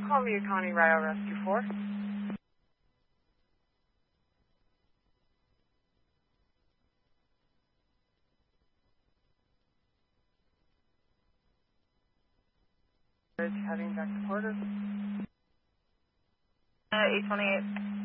Columbia County Rio Rescue 4. Heading back to Porter. 828.